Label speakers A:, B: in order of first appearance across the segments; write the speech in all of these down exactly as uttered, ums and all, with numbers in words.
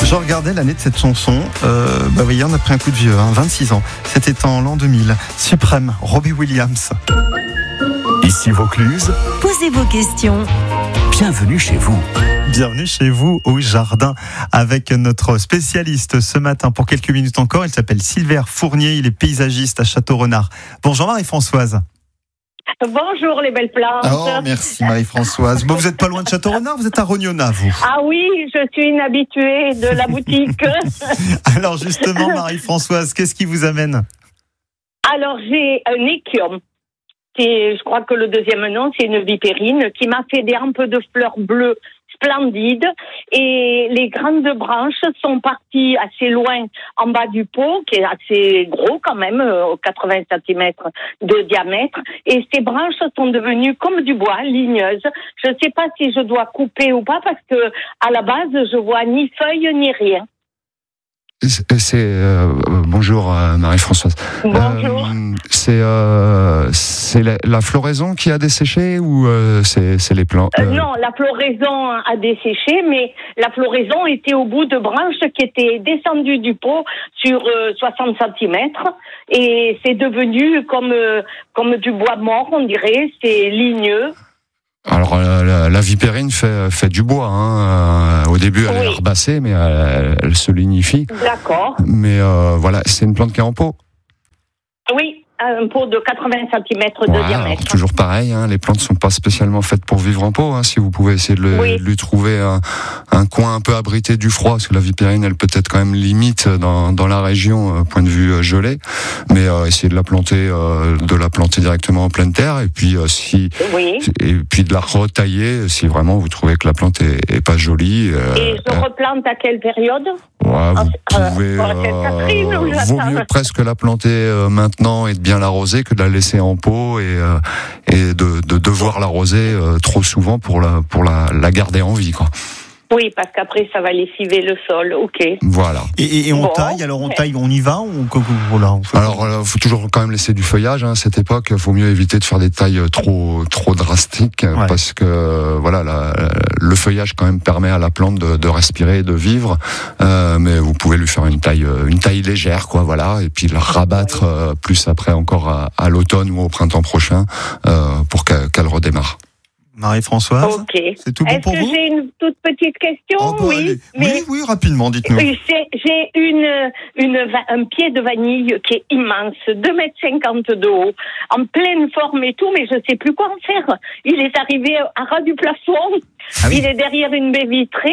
A: Je regardais l'année de cette chanson. Euh, bah voyez, on a pris un coup de vieux, hein, vingt-six ans. C'était en l'an deux mille. Suprême, Robbie Williams.
B: Ici Vaucluse.
C: Posez vos questions.
B: Bienvenue chez vous.
A: Bienvenue chez vous au jardin avec notre spécialiste ce matin pour quelques minutes encore. Il s'appelle Sylvain Fournier, il est paysagiste à Château-Renard. Bonjour Marie-Françoise.
D: Bonjour les belles plantes.
A: Oh, merci Marie-Françoise. Bon, vous n'êtes pas loin de Château-Renard, vous êtes à Rognona, vous.
D: Ah oui, je suis une habituée de la boutique.
A: Alors justement Marie-Françoise, qu'est-ce qui vous amène ?
D: Alors j'ai un échium. C'est, je crois que le deuxième nom, c'est une vipérine qui m'a fait des rampes de fleurs bleues splendides. Et les grandes branches sont parties assez loin en bas du pot, qui est assez gros quand même, quatre-vingts centimètres de diamètre. Et ces branches sont devenues comme du bois, ligneuses. Je ne sais pas si je dois couper ou pas parce que à la base, je vois ni feuilles ni rien.
E: C'est euh, bonjour euh, Marie-Françoise.
D: Bonjour.
E: Euh, c'est euh, c'est la, la floraison qui a desséché ou euh, c'est c'est les plants
D: euh...
E: Euh,
D: Non, la floraison a desséché, mais la floraison était au bout de branches qui étaient descendues du pot sur euh, soixante centimètres et c'est devenu comme euh, comme du bois mort, on dirait. C'est ligneux.
E: Alors la, la vipérine fait fait du bois. Hein. Euh, au début, elle
D: oui.
E: est herbacée, mais elle, elle se lignifie.
D: D'accord.
E: Mais euh, voilà, c'est une plante qui est en pot.
D: Oui. Un pot de quatre-vingts centimètres de
E: Voilà,
D: diamètre.
E: alors, toujours pareil, hein, les plantes sont pas spécialement faites pour vivre en pot. Hein, si vous pouvez essayer de, le,
D: oui.
E: de lui trouver un, un coin un peu abrité du froid, parce que la vipérine, elle peut être quand même limite dans, dans la région, euh, point de vue euh, gelé. Mais euh, essayez de la planter, euh, de la planter directement en pleine terre, et puis euh, si,
D: oui.
E: et puis de la retailler si vraiment vous trouvez que la plante est, est pas jolie. Euh,
D: et je
E: euh,
D: replante à quelle période ?
E: Ouais, vous
D: euh,
E: pouvez.
D: Euh,
E: euh, vaut mieux presque la planter euh, maintenant et de bien l'arroser que de la laisser en pot et euh, et de, de devoir l'arroser euh, trop souvent pour la pour la, la garder en vie, quoi.
D: Oui, parce qu'après ça va lessiver le sol. Ok.
E: Voilà.
A: Et, et, et on
D: bon,
A: taille, alors on taille, on y va ou voilà, on fait...
E: Alors, il euh, faut toujours quand même laisser du feuillage. Hein, à cette époque, il faut mieux éviter de faire des tailles trop trop drastiques, ouais. Parce que euh, voilà, la, le feuillage quand même permet à la plante de, de respirer et de vivre. Euh, mais vous pouvez lui faire une taille une taille légère, quoi, voilà, et puis la rabattre euh, plus après encore à, à l'automne ou au printemps prochain euh, pour qu'elle, qu'elle redémarre.
A: Marie-Françoise,
D: ok.
A: C'est tout bon
D: Est-ce
A: pour
D: que
A: vous ?
D: j'ai une toute petite question ?
A: Oh, bah,
D: oui,
A: oui,
D: mais
A: oui, rapidement, dites-nous.
D: J'ai, j'ai une, une, un pied de vanille qui est immense, deux mètres cinquante de haut, en pleine forme et tout, mais je ne sais plus quoi en faire. Il est arrivé à ras du plafond, ah oui. Il est derrière une baie vitrée.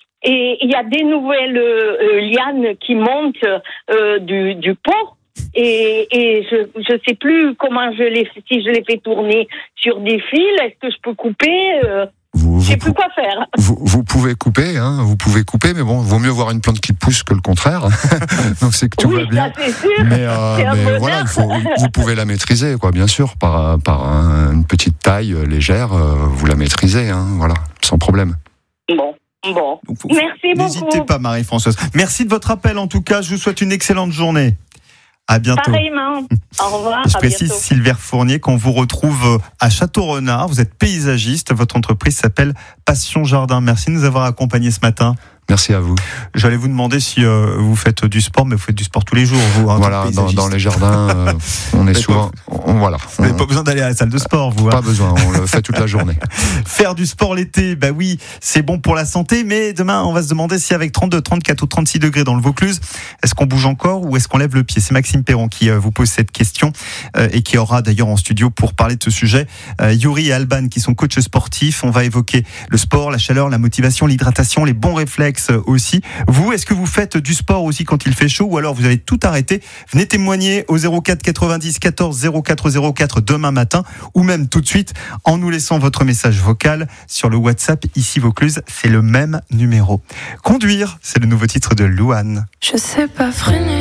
D: Et il y a des nouvelles euh, lianes qui montent euh, du, du pot. Et, et je je sais plus comment je les si je les fais tourner sur des fils. Est-ce que je peux couper euh,
E: vous,
D: Je sais
E: vous
D: plus quoi faire.
E: Vous, vous pouvez couper, hein, vous pouvez couper, mais bon, vaut mieux voir une plante qui pousse que le contraire. Donc c'est que tout
D: oui,
E: va bien.
D: Ça, c'est sûr.
E: Mais, euh,
D: c'est
E: mais voilà, il faut, vous pouvez la maîtriser, quoi, bien sûr, par par un, une petite taille légère, euh, vous la maîtrisez, hein, voilà, sans problème.
D: Bon. Bon.
A: Donc,
D: merci beaucoup.
A: N'hésitez pas, Marie-Françoise. Merci de votre appel, en tout cas. Je vous souhaite une excellente journée. À bientôt.
D: Pareillement. Au revoir.
A: Je
D: à
A: précise,
D: bientôt.
A: Sylvain Fournier, qu'on vous retrouve à Château-Renard. Vous êtes paysagiste. Votre entreprise s'appelle Passion Jardin. Merci de nous avoir accompagnés ce matin.
E: Merci à vous.
A: J'allais vous demander si euh, vous faites du sport, mais vous faites du sport tous les jours, vous. Hein,
E: voilà, dans, dans les jardins, euh, on est souvent. On, voilà.
A: Vous n'avez pas besoin d'aller à la salle de sport, vous.
E: Pas
A: hein.
E: besoin, on le fait toute la journée.
A: Faire du sport l'été, bah oui, c'est bon pour la santé, mais demain, on va se demander si avec trente-deux, trente-quatre ou trente-six degrés dans le Vaucluse, est-ce qu'on bouge encore ou est-ce qu'on lève le pied ? C'est Maxime Perron qui euh, vous pose cette question euh, et qui aura d'ailleurs en studio pour parler de ce sujet euh, Yuri et Alban qui sont coachs sportifs. On va évoquer le sport, la chaleur, la motivation, l'hydratation, les bons réflexes aussi. Vous, est-ce que vous faites du sport aussi quand il fait chaud ou alors vous avez tout arrêté ? Venez témoigner au zéro quatre quatre-vingt-dix quatorze zéro quatre zéro quatre demain matin ou même tout de suite en nous laissant votre message vocal sur le WhatsApp ici Vaucluse, c'est le même numéro. Conduire, c'est le nouveau titre de Louane.
F: Je sais pas freiner.